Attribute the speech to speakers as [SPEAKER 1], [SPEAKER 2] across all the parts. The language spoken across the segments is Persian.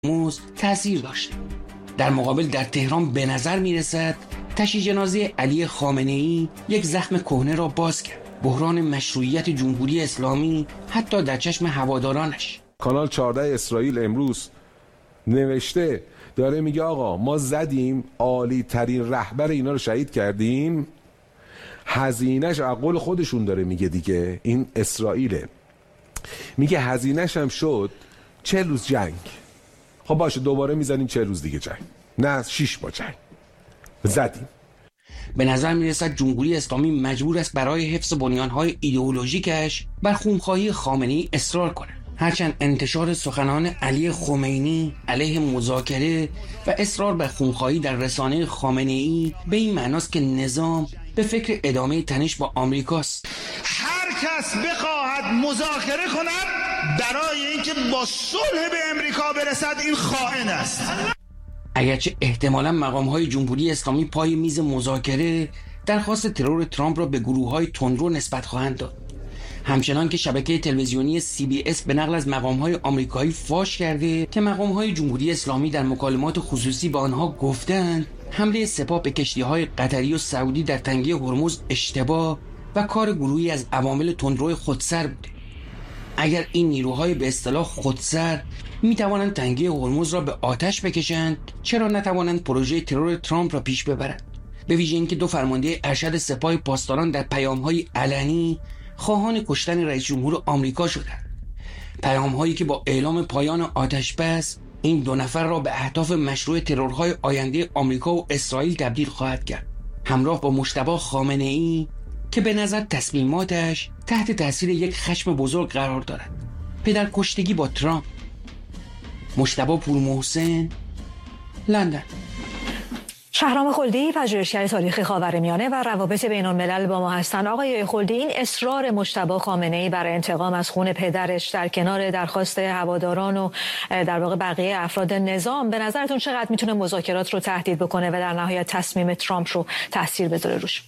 [SPEAKER 1] هرمز تأثیر داشته. در مقابل در تهران به نظر میرسد تشییع جنازه علی خامنه‌ای یک زخم کهنه را باز کرد. بحران مشروعیت جمهوری اسلامی حتی در چشم هوادارانش.
[SPEAKER 2] کانال 14 اسرائیل امروز نوشته داره میگه آقا ما زدیم، عالی ترین رهبر اینا رو شهید کردیم، هزینهش عقل خودشون داره میگه دیگه، این اسرائیله، میگه هزینهش هم شد 40 روز جنگ. خب باشه دوباره میزنیم 40 روز دیگه جنگ، نه 6 ماه جنگ زدیم.
[SPEAKER 1] به نظر میرسد جمهوری اسلامی مجبور است برای حفظ بنیانهای ایدئولوژیکش بر خونخواهی خامنه‌ای اصرار کند. هرچند انتشار سخنان علی خمینی علیه مذاکره و اصرار بر خونخواهی در رسانه خامنه‌ای به این معناست که نظام به فکر ادامه تنش با آمریکاست.
[SPEAKER 3] هر کس بخواهد مذاکره کند برای اینکه با صلح به امریکا برسد، این خائن است.
[SPEAKER 1] اگرچه احتمالاً مقام‌های جمهوری اسلامی پای میز مذاکره درخواست ترور ترامپ را به گروه‌های تندرو نسبت خواهند داد، همچنان که شبکه تلویزیونی CBS به نقل از مقام‌های آمریکایی فاش کرده که مقام‌های جمهوری اسلامی در مکالمات خصوصی با آنها گفتند حمله سپاه به کشتی‌های قطری و سعودی در تنگه هرمز اشتباه و کار گروهی از عوامل تندرو خودسر بوده. اگر این نیروهای به اصطلاح خودسر می توانند تنگه هرمز را به آتش بکشند، چرا نتوانند پروژه ترور ترامپ را پیش ببرند؟ به ویژه اینکه دو فرمانده ارشد سپاه پاسداران در پیام‌های علنی خواهان کشتن رئیس جمهور آمریکا شدند. پیام‌هایی که با اعلام پایان آتش بس این دو نفر را به اهداف مشروع ترورهای آینده آمریکا و اسرائیل تبدیل خواهد کرد، همراه با مجتبی خامنه‌ای که به نظر تصمیماتش تحت تاثیر یک خشم بزرگ قرار دارد. پدر کشتگی با ترامپ. مجتبی پورمحسن، لندن.
[SPEAKER 4] شهرام خلدی، پژوهشگر تاریخ خاورمیانه و روابط بین‌الملل با ما هستند. آقای خلدی، این اصرار مجتبی خامنه‌ای برای انتقام از خون پدرش در کنار درخواست هواداران و در واقع بقیه افراد نظام، به نظرتون چقدر میتونه مذاکرات رو تهدید بکنه و در نهایت تصمیم ترامپ رو تاثیر بذاره روش؟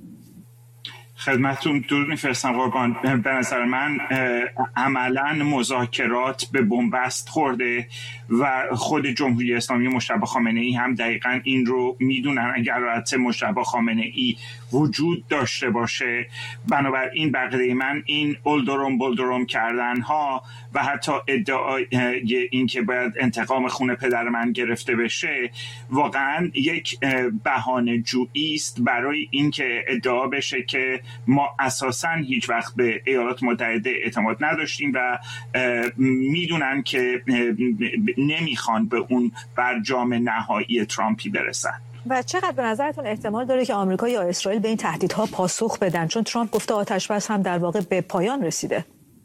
[SPEAKER 5] خدمتتون درود میفرستم قربان. به نظر من عملا مذاکرات به بنبست خورده و خود جمهوری اسلامی مجتبی خامنه‌ای هم دقیقاً این رو میدونن. اگر البته مجتبی خامنه‌ای وجود داشته باشه، بنابراین بقیه من این اولدروم بولدروم کردن ها و حتی ادعای این که باید انتقام خون پدر من گرفته بشه واقعاً یک بهانه جویی است برای اینکه ادعا بشه که ما اساساً هیچ وقت به ایالات متحده اعتماد نداشتیم و میدونن که نمیخوان به اون برجام نهایی ترامپی برسن.
[SPEAKER 4] و چقدر به نظرتون احتمال داره که آمریکا یا اسرائیل به این تهدیدها پاسخ بدن؟ چون ترامپ گفته آتش بس هم در واقع به پایان رسیده.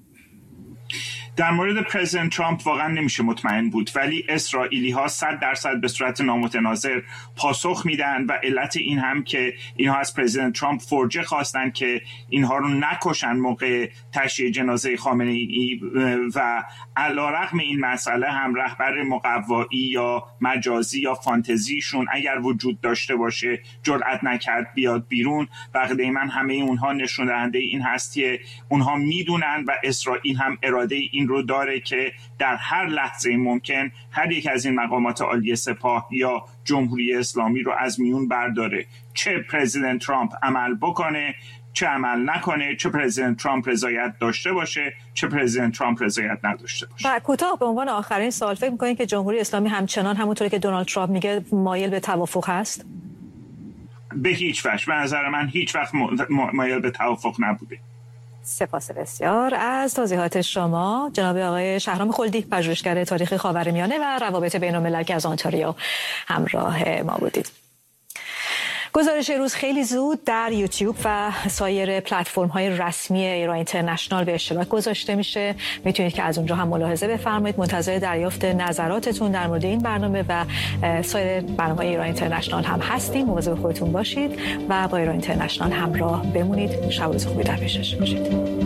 [SPEAKER 5] در مورد پرزیدنت ترامپ واقعا نمیشه مطمئن بود، ولی اسرائیلی ها 100% به صورت نامتناظر پاسخ میدن و علت این هم که اینها از پرزیدنت ترامپ فرجه خواستن که اینها رو نکشن موقع تشییع جنازه خامنه‌ای و علیرغم این مسئله هم رهبر مقوایی یا مجازی یا فانتزیشون اگر وجود داشته باشه جرئت نکرد بیاد بیرون. بقیه من همه اونها نشون دهنده این هست که اونها میدونن و اسرائیل هم اراده این رو داره که در هر لحظه ممکن هر یک از این مقامات عالی سپاه یا جمهوری اسلامی رو از میون برداره، چه پرزیدنت ترامپ عمل بکنه چه عمل نکنه، چه پرزیدنت ترامپ رضایت داشته باشه چه پرزیدنت ترامپ رضایت نداشته باشه.
[SPEAKER 4] و کوتاه به عنوان آخرین سوال، فکر می‌کنید که جمهوری اسلامی همچنان همونطوری که دونالد ترامپ میگه مایل به توافق هست؟
[SPEAKER 5] به هیچ وجه. به نظر من هیچ وقت مایل به توافق نبوده.
[SPEAKER 4] سپاس بسیار از توضیحات شما جناب آقای شهرام خلدی، پژوهشگر تاریخ خاورمیانه و روابط بین‌الملل که از آنتاریو همراه ما بودید. گزارش روز خیلی زود در یوتیوب و سایر پلتفرم‌های رسمی ایران اینترنشنال به اشتراک گذاشته میشه. میتونید که از اونجا هم ملاحظه بفرمایید. منتظر دریافت نظراتتون در مورد این برنامه و سایر برنامه‌های ایران اینترنشنال هم هستیم. مواظب خودتون باشید و با ایران اینترنشنال همراه بمونید. شب و روز خوبی در پیش داشته باشید.